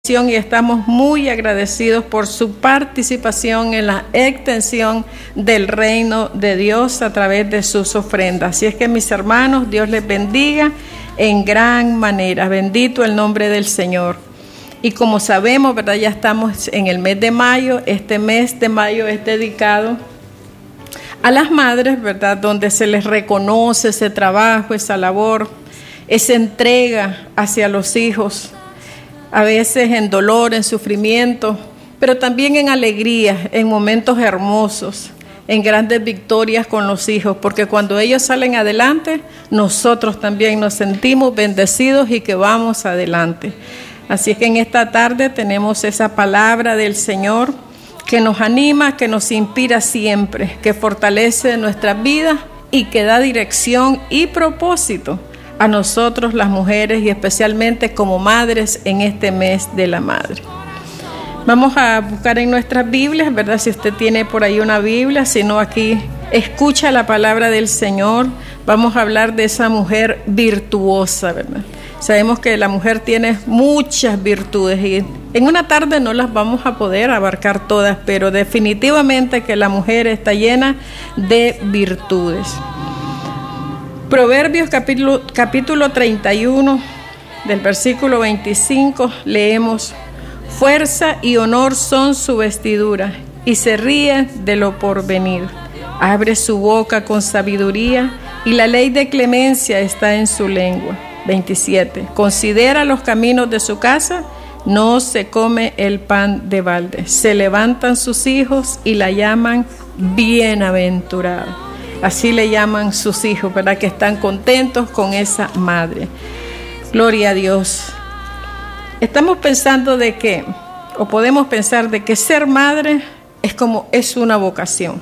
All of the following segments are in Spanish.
Y estamos muy agradecidos por su participación en la extensión del reino de Dios a través de sus ofrendas. Así es que, mis hermanos, Dios les bendiga en gran manera. Bendito el nombre del Señor. Y como sabemos, ¿verdad? Ya estamos en el mes de mayo. Este mes de mayo es dedicado a las madres, ¿verdad? Donde se les reconoce ese trabajo, esa labor, esa entrega hacia los hijos. A veces en dolor, en sufrimiento, pero también en alegría, en momentos hermosos, en grandes victorias con los hijos, porque cuando ellos salen adelante, nosotros también nos sentimos bendecidos y que vamos adelante. Así es que en esta tarde tenemos esa palabra del Señor que nos anima, que nos inspira siempre, que fortalece nuestras vidas y que da dirección y propósito a nosotros las mujeres y especialmente como madres en este mes de la madre. Vamos a buscar en nuestras Biblias, ¿verdad? Si usted tiene por ahí una Biblia, si no aquí, escucha la palabra del Señor. Vamos a hablar de esa mujer virtuosa, ¿verdad? Sabemos que la mujer tiene muchas virtudes y en una tarde no las vamos a poder abarcar todas, pero definitivamente que la mujer está llena de virtudes. Proverbios capítulo 31, del versículo 25, leemos: fuerza y honor son su vestidura, y se ríe de lo porvenir. Abre su boca con sabiduría, y la ley de clemencia está en su lengua. 27. Considera los caminos de su casa, no se come el pan de balde. Se levantan sus hijos y la llaman bienaventurada. Así le llaman sus hijos, ¿verdad? Que están contentos con esa madre. Gloria a Dios. Estamos pensando de que, o podemos pensar de que ser madre es una vocación.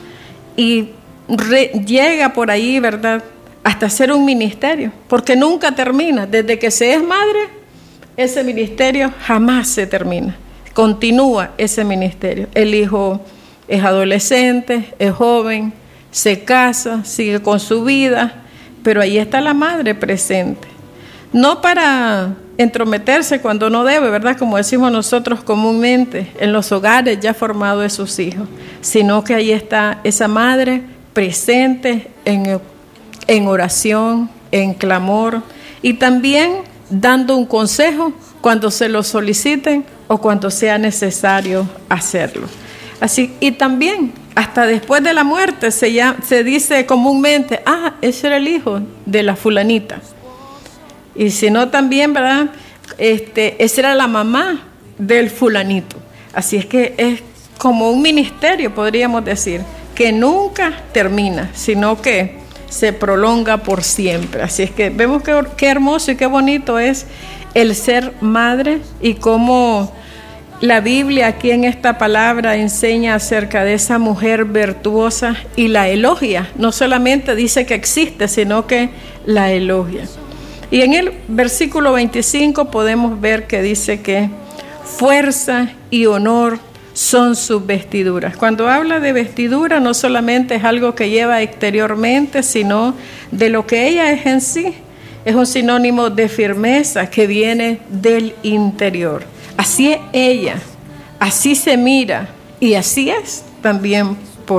Y llega por ahí, ¿verdad? Hasta ser un ministerio, porque nunca termina. Desde que se es madre, ese ministerio jamás se termina. Continúa ese ministerio. El hijo es adolescente, es joven, se casa, sigue con su vida, pero ahí está la madre presente. No para entrometerse cuando no debe, ¿verdad? Como decimos nosotros comúnmente, en los hogares ya formados de sus hijos, sino que ahí está esa madre presente en oración, en clamor y también dando un consejo cuando se lo soliciten o cuando sea necesario hacerlo. Así, y también hasta después de la muerte se dice comúnmente: ese era el hijo de la fulanita. Y si no también, ¿verdad? Esa era la mamá del fulanito. Así es que es como un ministerio, podríamos decir, que nunca termina, sino que se prolonga por siempre. Así es que vemos qué hermoso y qué bonito es el ser madre y cómo la Biblia aquí en esta palabra enseña acerca de esa mujer virtuosa y la elogia. No solamente dice que existe, sino que la elogia. Y en el versículo 25 podemos ver que dice que fuerza y honor son sus vestiduras. Cuando habla de vestidura, no solamente es algo que lleva exteriormente, sino de lo que ella es en sí. Es un sinónimo de firmeza que viene del interior. Así es ella, así se mira y así es también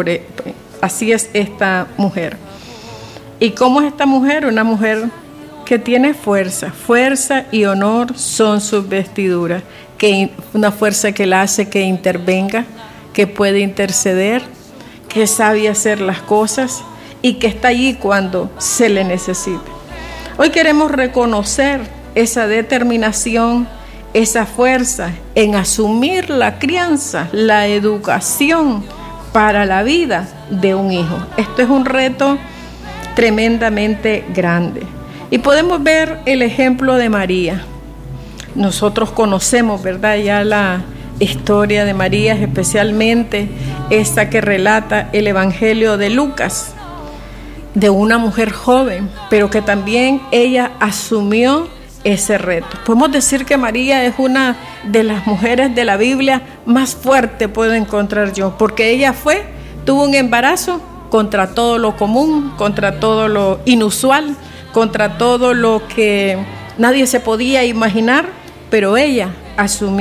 así es esta mujer. ¿Y cómo es esta mujer? Una mujer que tiene fuerza y honor son sus vestiduras, una fuerza que la hace que intervenga, que puede interceder, que sabe hacer las cosas y que está allí cuando se le necesita. Hoy queremos reconocer esa determinación, esa fuerza en asumir la crianza, la educación para la vida de un hijo. Esto es un reto tremendamente grande. Y podemos ver el ejemplo de María. Nosotros conocemos, ¿verdad?, ya la historia de María, especialmente esta que relata el Evangelio de Lucas, de una mujer joven, pero que también ella asumió ese reto. Podemos decir que María es una de las mujeres de la Biblia más fuerte, puedo encontrar yo, porque ella tuvo un embarazo contra todo lo común, contra todo lo inusual, contra todo lo que nadie se podía imaginar, pero ella asumir